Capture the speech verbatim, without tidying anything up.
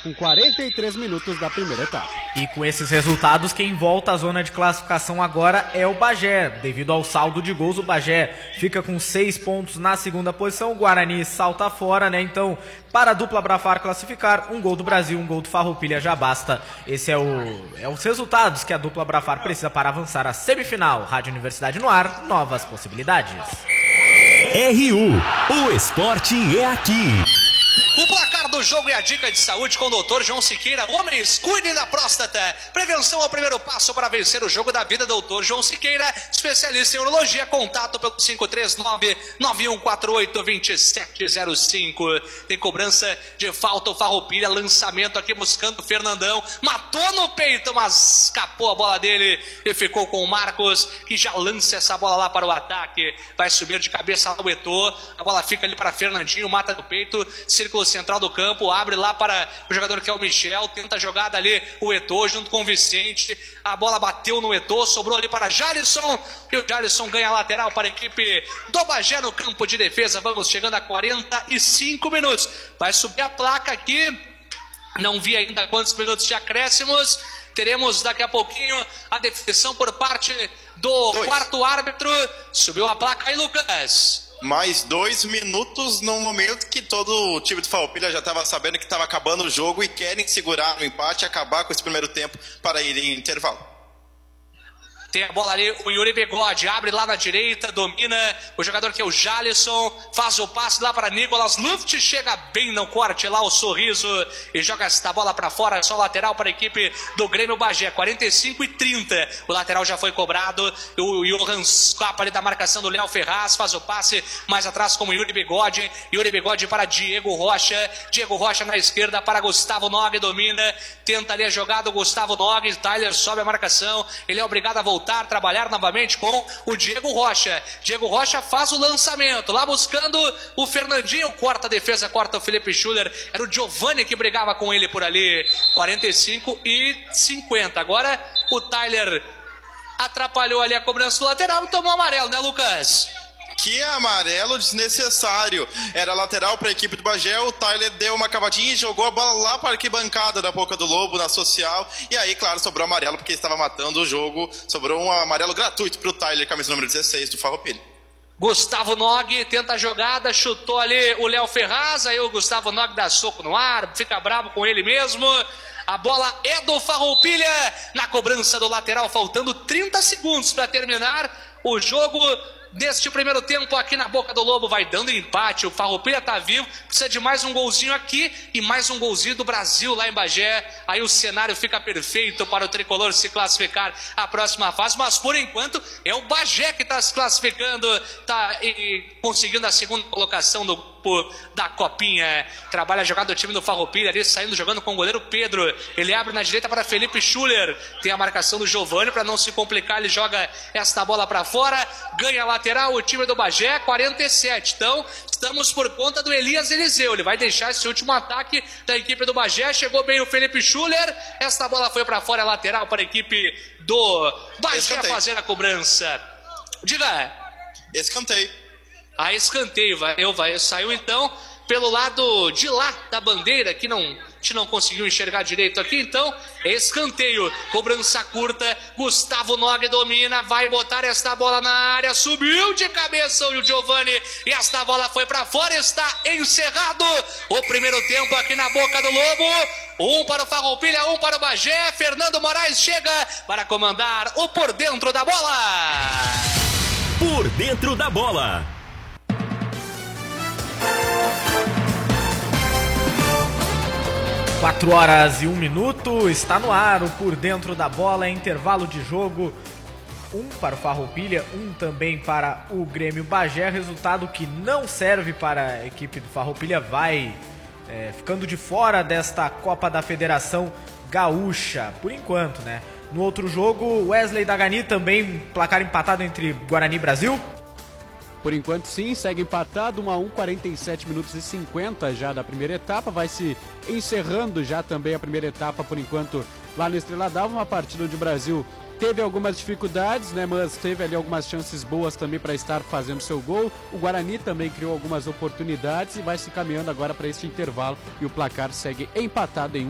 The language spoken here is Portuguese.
com quarenta e três minutos da primeira etapa. E com esses resultados, quem volta à zona de classificação agora é o Bagé. Devido ao saldo de gols, o Bagé fica com seis pontos na segunda posição. O Guarani salta fora, né? Então, para a dupla Brafar classificar, um gol do Brasil, um gol do Farroupilha já basta. Esse é o é os resultados que a dupla Brafar precisa para avançar à semifinal. Rádio Universidade no ar, novas possibilidades. R U, o esporte é aqui. O placar do jogo e a dica de saúde com o doutor João Siqueira. Homens, cuidem da próstata. Prevenção é o primeiro passo para vencer o jogo da vida. doutor João Siqueira, especialista em urologia. Contato pelo cinco três nove, nove um quatro oito, dois sete zero cinco. Tem cobrança de falta o Farroupilha. Lançamento aqui buscando o Fernandão. Matou no peito, mas escapou a bola dele e ficou com o Marcos, que já lança essa bola lá para o ataque. Vai subir de cabeça lá o Eto'o. A bola fica ali para Fernandinho, mata no peito. Círculo central do campo, abre lá para o jogador que é o Michel, tenta a jogada ali o Eto'o junto com o Vicente, a bola bateu no Eto'o, sobrou ali para Jalisson, e o Jalisson ganha a lateral para a equipe do Bagé no campo de defesa. Vamos chegando a quarenta e cinco minutos, vai subir a placa aqui, não vi ainda quantos minutos de acréscimos, teremos daqui a pouquinho a definição por parte do Dois. quarto árbitro. Subiu a placa aí, Lucas. Mais dois minutos no momento que todo o time do Farroupilha já estava sabendo que estava acabando o jogo e querem segurar o empate e acabar com esse primeiro tempo para ir em intervalo. Tem a bola ali, o Yuri Bigode, abre lá na direita, domina o jogador que é o Jalisson, faz o passe lá para Nicolas Luft, chega bem no corte lá, o sorriso, e joga esta bola para fora, só lateral para a equipe do Grêmio Bagé, quarenta e cinco e trinta, o lateral já foi cobrado, o Johan escapa ali da marcação do Léo Ferraz, faz o passe mais atrás com o Yuri Bigode, Yuri Bigode para Diego Rocha, Diego Rocha na esquerda para Gustavo Nog, domina, tenta ali a jogada, o Gustavo Nog, Tyler sobe a marcação, ele é obrigado a voltar, trabalhar novamente com o Diego Rocha. Diego Rocha faz o lançamento, lá buscando o Fernandinho, corta a defesa, corta o Felipe Schuller, era o Giovani que brigava com ele por ali, quarenta e cinco e cinquenta. Agora o Tyler atrapalhou ali a cobrança do lateral e tomou amarelo, né, Lucas? Que amarelo desnecessário. Era lateral para a equipe do Bagé. O Tyler deu uma cavadinha e jogou a bola lá para a arquibancada da Boca do Lobo, na social. E aí, claro, sobrou amarelo porque estava matando o jogo. Sobrou um amarelo gratuito para o Tyler, camisa número dezesseis do Farroupilha. Gustavo Nog tenta a jogada, chutou ali o Léo Ferraz. Aí o Gustavo Nog dá soco no ar, fica bravo com ele mesmo. A bola é do Farroupilha na cobrança do lateral, faltando trinta segundos para terminar o jogo. Neste primeiro tempo aqui na Boca do Lobo, vai dando empate, o Farroupilha tá vivo, precisa de mais um golzinho aqui e mais um golzinho do Brasil lá em Bagé, aí o cenário fica perfeito para o Tricolor se classificar à próxima fase, mas por enquanto é o Bagé que está se classificando, tá e, e, conseguindo a segunda colocação do da Copinha. Trabalha a jogada do time do Farroupilha ali, saindo jogando com o goleiro Pedro, ele abre na direita para Felipe Schuller, tem a marcação do Giovani, para não se complicar ele joga esta bola para fora, ganha lateral o time do Bagé, quarenta e sete, então estamos por conta do Elias Eliseu, ele vai deixar esse último ataque da equipe do Bagé, chegou bem o Felipe Schuller, esta bola foi para fora, lateral para a equipe do Bagé fazer a cobrança. Diga. Escanteio. A escanteio, vai, eu, vai, saiu então pelo lado de lá da bandeira, que não, a gente não conseguiu enxergar direito aqui, então é escanteio, cobrança curta, Gustavo Nog domina, vai botar esta bola na área, subiu de cabeça o Giovani, e esta bola foi para fora, está encerrado o primeiro tempo aqui na Boca do Lobo, um para o Farroupilha, um para o Bagé, Fernando Moraes chega para comandar o Por Dentro da Bola. Por Dentro da Bola. quatro horas e um minuto, está no ar o Por Dentro da Bola, é intervalo de jogo, um para o Farroupilha, um também para o Grêmio Bagé, resultado que não serve para a equipe do Farroupilha, vai é, ficando de fora desta Copa da Federação Gaúcha, por enquanto, né? No outro jogo, Wesley Dagani também, placar empatado entre Guarani e Brasil. Por enquanto sim, segue empatado, um a um, quarenta e sete minutos e cinquenta já da primeira etapa, vai se encerrando já também a primeira etapa por enquanto lá no Estrela d'Alva, uma partida onde o Brasil teve algumas dificuldades, né, mas teve ali algumas chances boas também para estar fazendo seu gol, o Guarani também criou algumas oportunidades e vai se caminhando agora para este intervalo e o placar segue empatado em